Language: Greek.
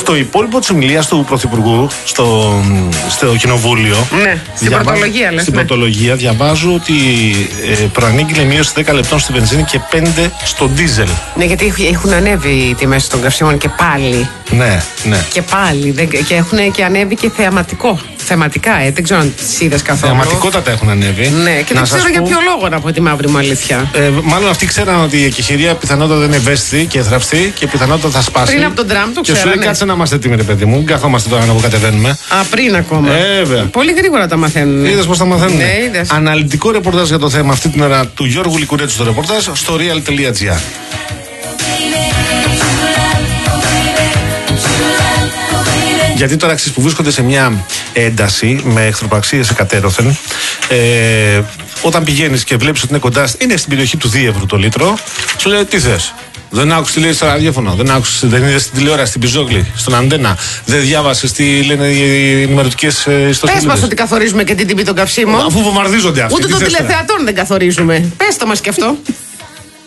Στο υπόλοιπο της ομιλίας του Πρωθυπουργού στο Κοινοβούλιο. Ναι, στην πρωτολογία λες. Στην πρωτολογία διαβάζω ότι προανήγγειλε μείωση 10 λεπτών στη βενζίνη και 5 στο ντίζελ. Ναι, γιατί έχουν ανέβει οι τιμές των καυσίμων και πάλι. Ναι, ναι. Και πάλι. Και έχουν και ανέβει και θεματικά, δεν ξέρω αν τις είδες καθόλου. Θεματικότατα έχουν ανέβει. Ναι, και δεν ξέρω για ποιο λόγο, να πω τη μαύρη μου αλήθεια. Μάλλον αυτοί ξέραν ότι η εκεχηρία πιθανότατα είναι ευαίσθητη και εθραυστή και πιθανότατα θα σπάσει. Πριν από τον Τραμπ το ξέρανε. Και σου λέει κάτσε να είμαστε έτοιμοι, ρε παιδί μου. Μην καθόμαστε τώρα να που κατεβαίνουμε. Α, πριν ακόμα. Πολύ γρήγορα τα μαθαίνουν. Είδες πώς τα μαθαίνουν. Ναι, είδες. Αναλυτικό ρεπορτάζ για το θέμα αυτή την ώρα του Γιώργου Λικουρέτου στο ρεπορτάζ στο real.gr. Γιατί τώρα αξίες που βρίσκονται σε μια ένταση με εχθροπραξίες εκατέρωθεν, όταν πηγαίνεις και βλέπεις ότι είναι κοντά, είναι στην περιοχή του 2 ευρώ το λίτρο, σου λέει τι θες. Δεν άκουσες τι λέει στο ραδιόφωνο, δεν είδες στην τηλεόραση, στην Πιζόγλη, στον Αντένα, δεν διάβασες τι λένε οι ενημερωτικές ιστοσελίδες. Πες μας ότι καθορίζουμε και την τιμή των καυσίμων. Αφού βομβαρδίζονται αυτοί. Ούτε των τηλεθεατών δεν καθορίζουμε. Πες το μας και αυτό.